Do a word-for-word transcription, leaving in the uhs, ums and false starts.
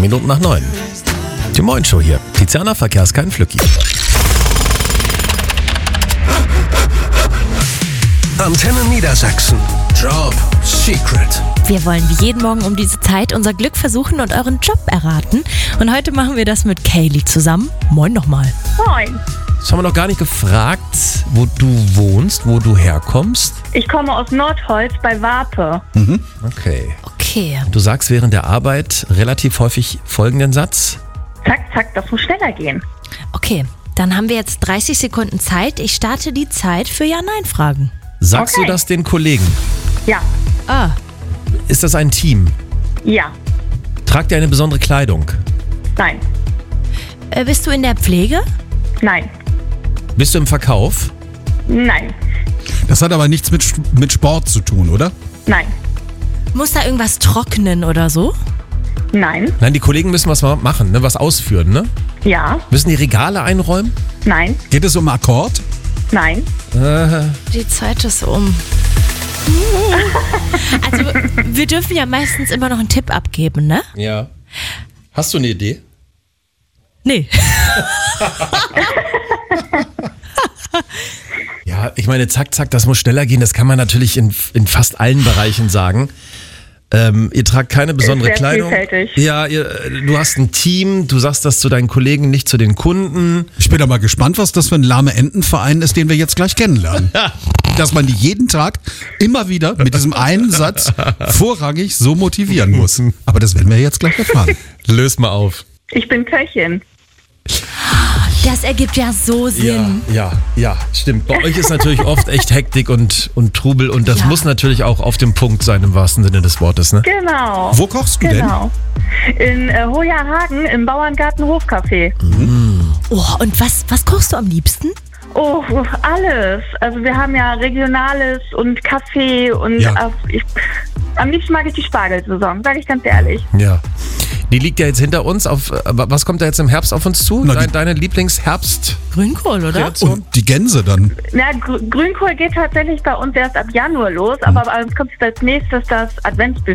Minuten nach neun. Die Moin-Show hier. Tiziana Verkehrskein Flücki. Antenne Niedersachsen. Job Secret. Wir wollen wie jeden Morgen um diese Zeit unser Glück versuchen und euren Job erraten. Und heute machen wir das mit Kaylee zusammen. Moin nochmal. Moin. Das haben wir noch gar nicht gefragt, wo du wohnst, wo du herkommst. Ich komme aus Nordholz bei Warpe. Mhm. Okay. Okay. Du sagst während der Arbeit relativ häufig folgenden Satz. Zack, zack, das muss schneller gehen. Okay, dann haben wir jetzt dreißig Sekunden Zeit. Ich starte die Zeit für Ja-Nein-Fragen. Sagst Okay. du das den Kollegen? Ja, Ah, Ist das ein Team? ja, Tragt ihr eine besondere Kleidung? nein, äh, bist du in der Pflege? nein, Bist du im Verkauf? nein, Das hat aber nichts mit, mit Sport zu tun, oder? nein, Muss da irgendwas trocknen oder so? nein, Nein, die Kollegen müssen was machen, ne? Was ausführen, ne? ja, Müssen die Regale einräumen? nein, Geht es um Akkord? nein, Äh, Die Zeit ist um. Also, wir dürfen ja meistens immer noch einen Tipp abgeben, ne? ja. Hast du eine Idee? Nee. Ja, ich meine, zack, zack, das muss schneller gehen. Das kann man natürlich in, in fast allen Bereichen sagen. Ähm, ihr tragt keine besondere sehr Kleidung. vielfältig. Ja, ihr, du hast ein Team, du sagst das zu deinen Kollegen, nicht zu den Kunden. Ich bin aber gespannt, was das für ein lahme Entenverein ist, den wir jetzt gleich kennenlernen. Dass man die jeden Tag immer wieder mit diesem einen Satz vorrangig so motivieren muss. Aber das werden wir jetzt gleich erfahren. Löst mal auf. ich bin Köchin. Das ergibt ja so Sinn. Ja, ja, stimmt. Bei euch ist natürlich oft echt Hektik und, und Trubel und das Ja. muss natürlich auch auf dem Punkt sein, im wahrsten Sinne des Wortes, ne? Genau. Wo kochst du Genau. In äh, Hojerhagen im Bauerngarten Hofcafé. Oh, und was, was kochst du am liebsten? Oh, alles. Also wir haben ja Regionales und Kaffee und Ja. äh, ich, am liebsten mag ich die Spargelsaison, sage ich ganz ehrlich. Ja. Die liegt ja jetzt hinter uns. Auf, aber was kommt da jetzt im Herbst auf uns zu? Na, die- Deine, deine Lieblingsherbst? Grünkohl, oder? Kreation? denn? Und die Gänse dann? Na, Gr- Grünkohl geht tatsächlich bei uns erst ab Januar los, aber bei uns kommt als nächstes das Adventsbuffet.